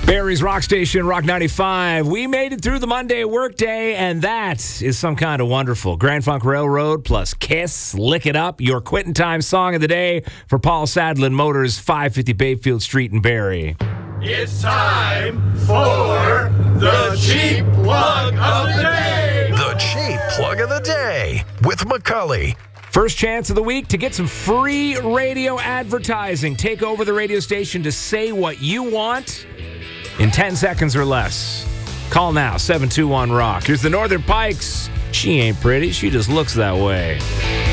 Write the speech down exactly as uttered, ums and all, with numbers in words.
Barry's Rock Station, Rock ninety-five. We made it through the Monday workday, and that is some kind of wonderful. Grand Funk Railroad plus Kiss, Lick It Up, your quitting time song of the day for Paul Sadlin Motors, five fifty Bayfield Street in Barrie. It's time for the cheap plug of the day. The cheap plug of the day with McCully. First chance of the week to get some free radio advertising. Take over the radio station to say what you want in ten seconds or less. Call now, seven two one rock. Here's the Northern Pikes. She ain't pretty. She just looks that way.